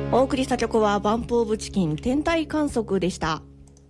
お送りした曲はバンプオブチキン天体観測でした。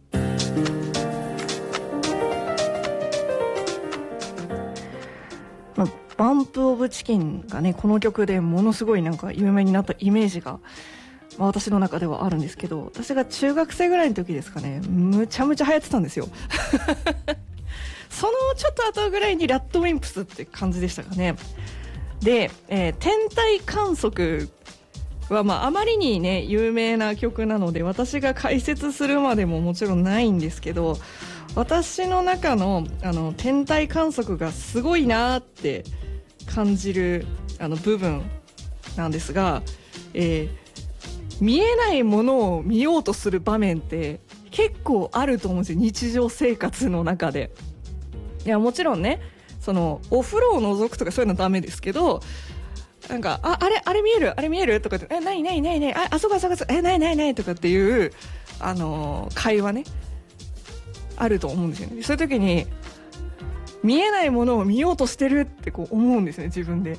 バンプオブチキンがね、この曲でものすごいなんか有名になったイメージが、私の中ではあるんですけど、私が中学生ぐらいの時ですかね、むちゃむちゃ流行ってたんですよそのちょっと後ぐらいにラッドウィンプスって感じでしたかね。で、天体観測はあまりにね有名な曲なので、私が解説するまでももちろんないんですけど、私の中の天体観測がすごいなって感じる部分なんですが、見えないものを見ようとする場面って結構あると思うんですよ、日常生活の中で。いやもちろんね、そのお風呂を覗くとかそういうのはダメですけど、なんかあれ見えるあれ見えるとかって、ないないないない、あそこあそこないないないとかっていう会話ねあると思うんですよね。そういう時に見えないものを見ようとしてるってこう思うんですね、自分で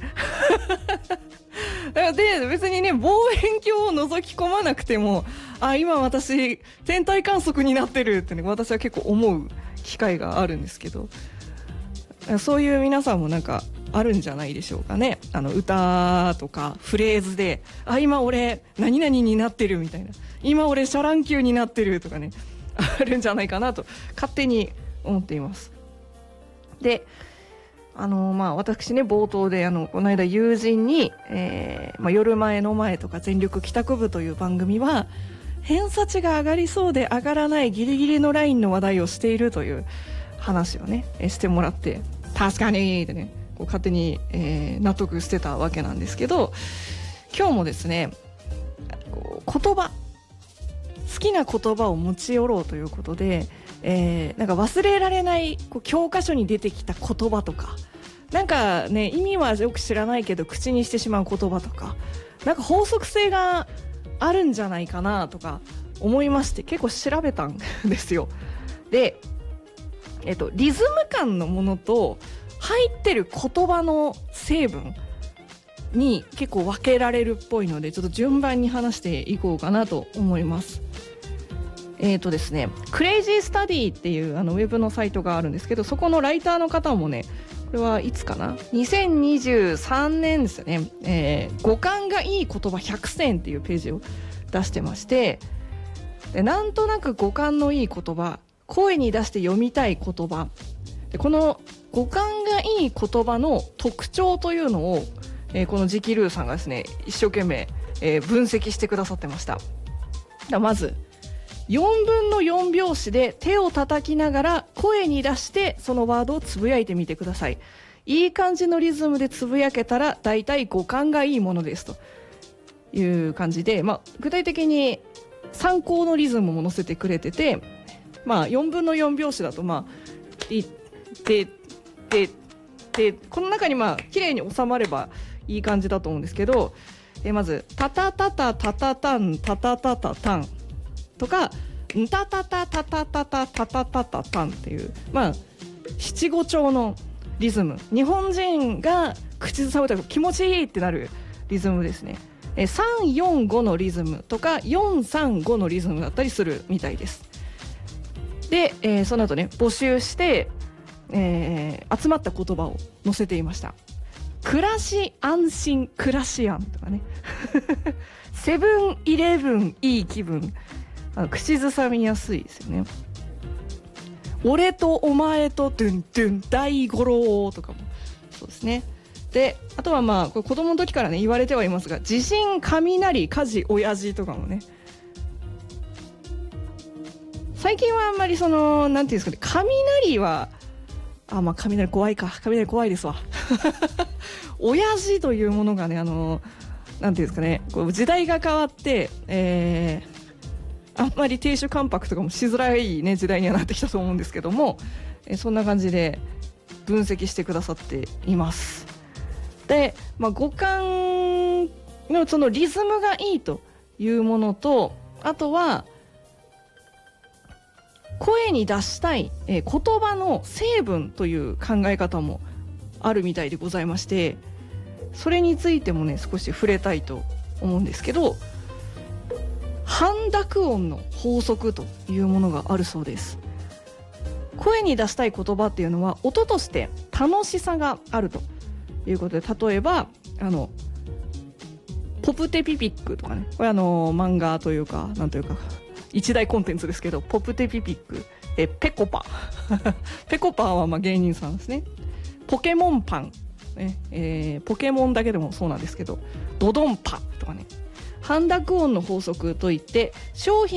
で別にね望遠鏡を覗き込まなくても、今私天体観測になってるってね、私は結構思う機会があるんですけど、そういう皆さんもなんかあるんじゃないでしょうかね。歌とかフレーズで、今俺何々になってるみたいな、今俺シャ乱 Q になってるとかね、あるんじゃないかなと勝手に思っています。で私ね冒頭でこの間友人に、夜前の前とか全力帰宅部という番組は偏差値が上がりそうで上がらないギリギリのラインの話題をしているという話をねしてもらって、確かにってねこう勝手に、納得してたわけなんですけど、今日もですね言葉、好きな言葉を持ち寄ろうということで、なんか忘れられない教科書に出てきた言葉とか、なんかね意味はよく知らないけど口にしてしまう言葉とか、なんか法則性があるんじゃないかなとか思いまして、結構調べたんですよ。で、リズム感のものと入ってる言葉の成分に結構分けられるっぽいので、ちょっと順番に話していこうかなと思います。ですね、クレイジースタディっていうウェブのサイトがあるんですけど、そこのライターの方もね、これはいつかな、2023年ですよね、語感がいい言葉100選っていうページを出してまして、でなんとなく語感のいい言葉、声に出して読みたい言葉で、この語感がいい言葉の特徴というのを、このジキルーさんがですね一生懸命、分析してくださってました。まず4分の4拍子で手を叩きながら声に出してそのワードをつぶやいてみてください。いい感じのリズムでつぶやけたら大体語感がいいものですという感じで、具体的に参考のリズムも載せてくれてて、4分の4拍子だといってでこの中に綺麗に収まればいい感じだと思うんですけど、まずタタタタタタタンタタタタタンとかンタタタタタタタタタタタタンっていう七五調のリズム、日本人が口ずさむと気持ちいいってなるリズムですね。345のリズムとか435のリズムだったりするみたいです。で、その後ね募集して、集まった言葉を載せていました。暮らし安心暮らし安とかねセブンイレブンいい気分、口ずさみやすいですよね。俺とお前とドゥンドゥン大五郎とかもそうですね。であとはこれ子供の時からね言われてはいますが、地震雷火事親父とかもね、最近はあんまりなんていうんですかね、雷は雷怖いか、雷怖いですわ親父というものがねなんていうんですかね、時代が変わって、あんまり亭主関白とかもしづらい、ね、時代にはなってきたと思うんですけども、そんな感じで分析してくださっています。で、語感のそのリズムがいいというものと、あとは声に出したい、言葉の成分という考え方もあるみたいでございまして、それについてもね少し触れたいと思うんですけど、 半濁音の法則というものがあるそうです。声に出したい言葉っていうのは音として楽しさがあるということで、例えばポプテピピックとかね、これ漫画というかなんというか一大コンテンツですけど、ポプテピピック、ペコパペコパはまあ芸人さんですね。ポケモンパン、ね、ポケモンだけでもそうなんですけど、ドドンパとかね、半濁音の法則といって商品